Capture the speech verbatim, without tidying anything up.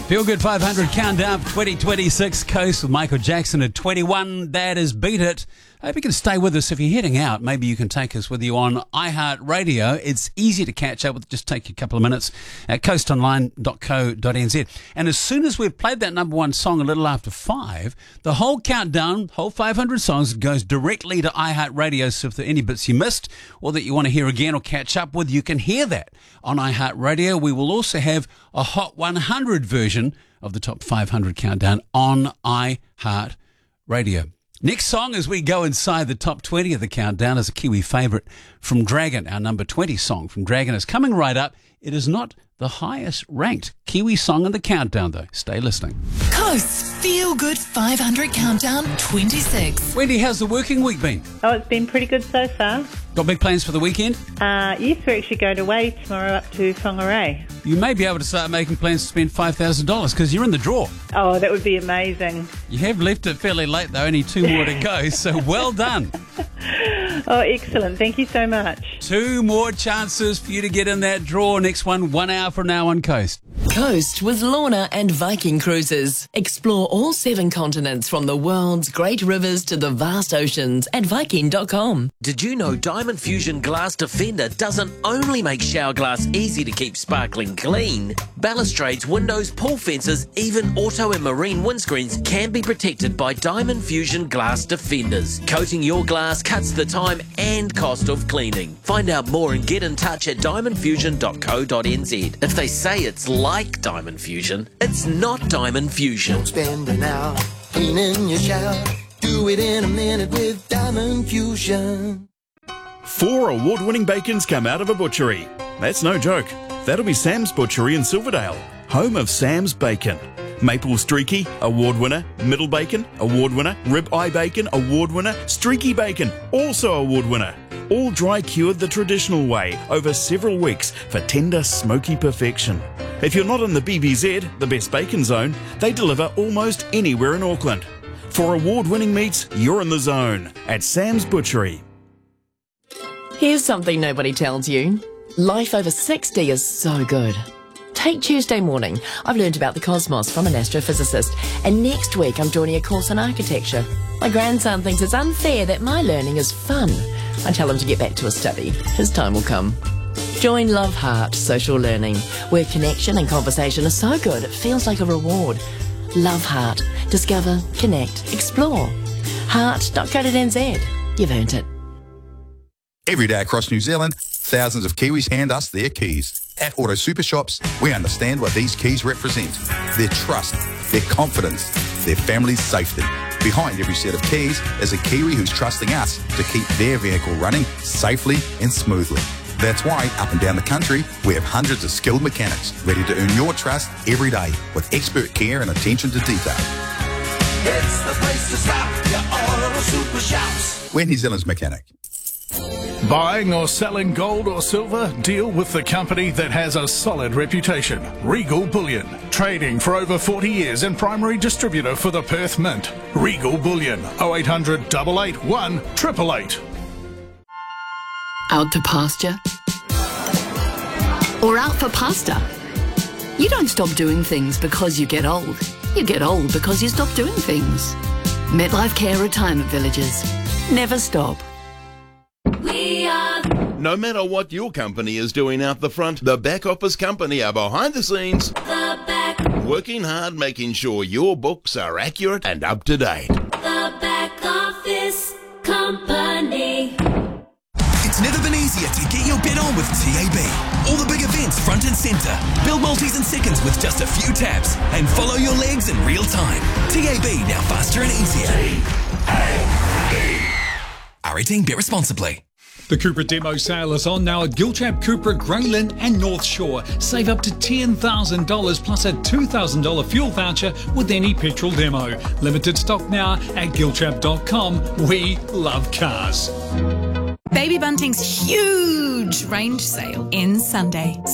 Feel Good five hundred countdown for twenty twenty-six. Coast with Michael Jackson at twenty-one. That is Beat It. I hope you can stay with us. If you're heading out, maybe you can take us with you on iHeartRadio. It's easy to catch up with. Just take a couple of minutes at coast online dot co dot n z. And as soon as we've played that number one song a little after five, the whole countdown, whole five hundred songs, goes directly to iHeartRadio. So if there are any bits you missed or that you want to hear again or catch up with, you can hear that on iHeartRadio. We will also have a Hot one hundred version of the top five hundred countdown on iHeartRadio. Next song as we go inside the top twenty of the countdown is a Kiwi favourite from Dragon. Our number twenty song from Dragon is coming right up. It is not the highest ranked Kiwi song in the countdown, though. Stay listening. Coast's Feel Good five hundred countdown twenty-six. Wendy, how's the working week been? Oh, it's been pretty good so far. Got big plans for the weekend? Uh, yes, we're actually going away tomorrow up to Whangarei. You may be able to start making plans to spend five thousand dollars because you're in the draw. Oh, that would be amazing. You have left it fairly late, though. Only two more to go, so well done. Oh, excellent. Thank you so much. Two more chances for you to get in that draw. Next one, one hour from now on Coast. Coast with Lorna and Viking Cruises. Explore all seven continents from the world's great rivers to the vast oceans at Viking dot com. Did you know Diamond Fusion Glass Defender doesn't only make shower glass easy to keep sparkling clean? Balustrades, windows, pool fences, even auto and marine windscreens can be protected by Diamond Fusion Glass Defenders. Coating your glass cuts the time and cost of cleaning. Find out more and get in touch at diamond fusion dot co dot n z. If they say it's like Diamond Fusion, it's not Diamond Fusion. Don't spend an hour cleaning your shower. Do it in a minute with Diamond Fusion. Four award-winning bacons come out of a butchery. That's no joke. That'll be Sam's Butchery in Silverdale, home of Sam's Bacon. Maple Streaky, award winner. Middle Bacon, award winner. Rib Eye Bacon, award winner. Streaky Bacon, also award winner. All dry cured the traditional way over several weeks for tender, smoky perfection. If you're not in the B B Z, the best bacon zone, they deliver almost anywhere in Auckland. For award-winning meats, you're in the zone at Sam's Butchery. Here's something nobody tells you. Life over sixty is so good. Take Tuesday morning. I've learned about the cosmos from an astrophysicist, and next week I'm joining a course on architecture. My grandson thinks it's unfair that my learning is fun. I tell him to get back to his study. His time will come. Join Love Heart Social Learning, where connection and conversation are so good it feels like a reward. Love Heart. Discover, connect, explore. heart dot co dot n z. You've earned it. Every day across New Zealand, thousands of Kiwis hand us their keys. At Auto Super Shops, we understand what these keys represent. Their trust, their confidence, their family's safety. Behind every set of keys is a Kiwi who's trusting us to keep their vehicle running safely and smoothly. That's why, up and down the country, we have hundreds of skilled mechanics ready to earn your trust every day with expert care and attention to detail. It's the place to stop, your Auto Super Shops. We're New Zealand's mechanic. Buying or selling gold or silver? Deal with the company that has a solid reputation. Regal Bullion. Trading for over forty years and primary distributor for the Perth Mint. Regal Bullion. oh eight hundred, eight eight one, eight eight eight. Out to pasture? Or out for pasta? You don't stop doing things because you get old. You get old because you stop doing things. MetLife Care Retirement Villages. Never stop. No matter what your company is doing out the front, the back office company are behind the scenes. The back. Working hard, making sure your books are accurate and up to date. The back office company. It's never been easier to get your bet on with T A B. All the big events front and centre. Build multis in seconds with just a few taps. And follow your legs in real time. T A B, now faster and easier. T A B. R eighteen, bet responsibly. The Cupra demo sale is on now at Gilchap, Cupra, Greyland and North Shore. Save up to ten thousand dollars plus a two thousand dollars fuel voucher with any petrol demo. Limited stock now at gilchap dot com. We love cars. Baby Bunting's huge range sale ends Sunday.